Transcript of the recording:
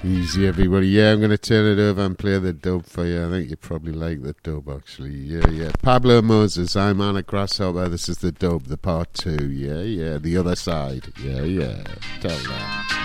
Easy, everybody. Yeah, I'm going to turn it over and play the dub for you. I think you probably like the dub, actually. Yeah. Pablo Moses, I'm on a Grasshopper. This is the dub, the part 2. Yeah. The other side. Yeah. Tell that.